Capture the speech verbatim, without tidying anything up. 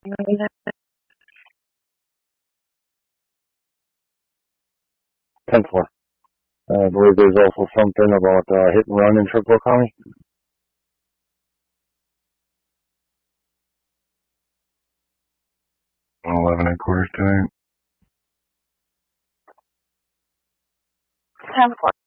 ten four. I believe there's also something about uh, hit and run in Tripler County. eleven and quarters tonight. ten four.